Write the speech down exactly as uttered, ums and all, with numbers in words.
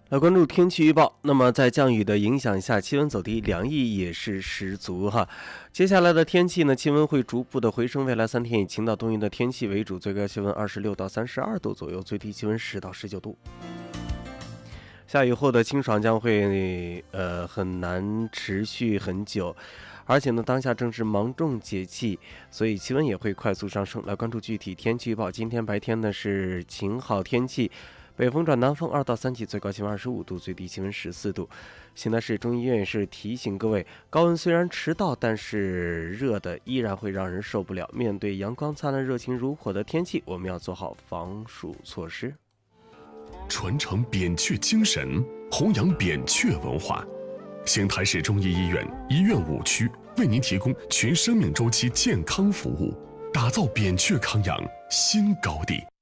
来关注天气预报。那么在降雨的影响下，气温走低，凉意也是十足哈。接下来的天气呢，气温会逐步的回升，未来三天以晴到多云的天气为主，最高气温二十六到三十二度左右，最低气温十到十九度。下雨后的清爽将会呃很难持续很久，而且呢，当下正是芒种节气，所以气温也会快速上升。来关注具体天气预报。今天白天呢是晴好天气，北风转南风二到三级，最高气温二十五度，最低气温十四度。现在市中医院也是提醒各位，高温虽然迟到，但是热的依然会让人受不了。面对阳光灿烂、热情如火的天气，我们要做好防暑措施。 传承扁鹊精神，弘扬扁鹊文化。邢台市中医医院医院五区为您提供全生命周期健康服务，打造扁鹊康养新高地。